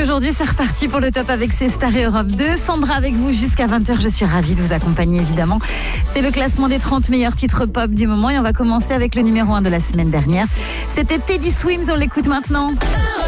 aujourd'hui, c'est reparti pour le top avec ces Stars et Europe 2. Sandra avec vous jusqu'à 20h. Je suis ravie de vous accompagner, évidemment. C'est le classement des 30 meilleurs titres pop du moment et on va commencer avec le numéro 1 de la semaine dernière. C'était Teddy Swims, on l'écoute maintenant.